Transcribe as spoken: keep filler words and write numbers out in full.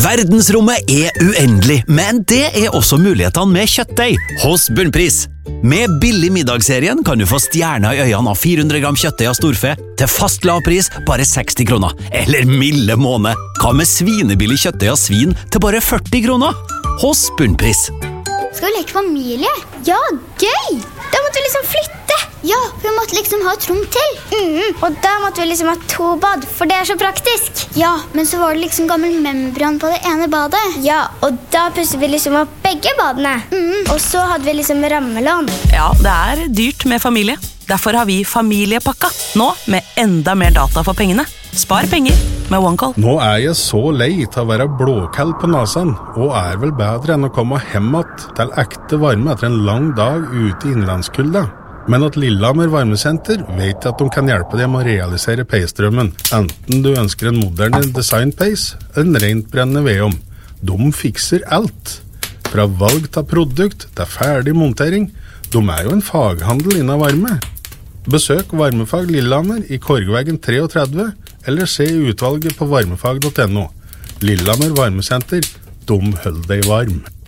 Verdensrommet er uendelig, men det er også mulighetene med kjøttdeig hos Bunnpris. Med billig middagsserien kan du få stjerner i øynene av fire hundre gram kjøttdeig av storfe til fast lav pris bare seksti kroner. Eller milde måne, hva med svinebillig kjøttdeig av svin til bare førti kroner? Hos Bunnpris. Skal vi leke familie? Ja, gøy! Da måtte vi liksom flytte. Ja, for vi måtte liksom ha et rom til. Mm, og da måtte vi liksom ha to bad, for det er så praktisk. Ja, men så var det liksom gammel membran på det ene badet. Ja, og da pusset vi liksom opp begge badene. Mm. Og så hadde vi liksom rammelån. Ja, det er dyrt med familie. Derfor har vi familiepakka, nå med enda mer data for pengene. Spar penger med OneCall. Nå er jeg så lei til å være blåkall på nasen, og er vel bedre enn å komme hemmet til ekte varme etter en lang dag ute i innlandskulda. Men at Lillehammer Varmesenter vet at de kan hjelpe deg med å realisere peisdrømmen, enten du ønsker en moderne design-peis eller en rent brennende vedom. De fikser alt. Fra valg til produkt til ferdig montering. De er jo en faghandel innen varme. Besøk Varmefag Lillehammer i Korgveggen treogtredve, eller se utvalget på varmefag punktum no. Lillehammer Varmesenter, de holder deg varm.